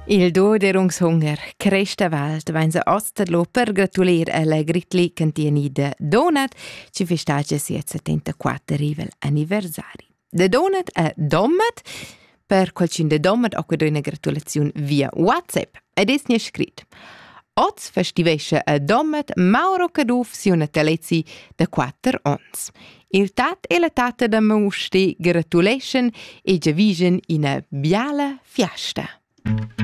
Il Doderungshunger cresta Welt vain sa ostadlo per gratulir alla Gritli cantieni de Donut, ci festagia siet 74 rivel anniversari. De Donut a Dommat, per qualcun de Dommat o una gratulazione via WhatsApp, ed es nie scrit. Oz festivesce a Dommat Mauro Caduf si una telezi de 4 ons. Il tat e la tata da Mausti gratulation e giavischen ina biala fiasta.